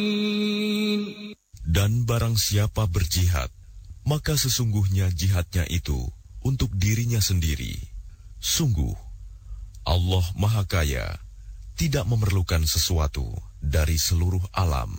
Dan barang siapa berjihad, maka sesungguhnya jihadnya itu untuk dirinya sendiri. Sungguh, Allah Maha Kaya, tidak memerlukan sesuatu dari seluruh alam.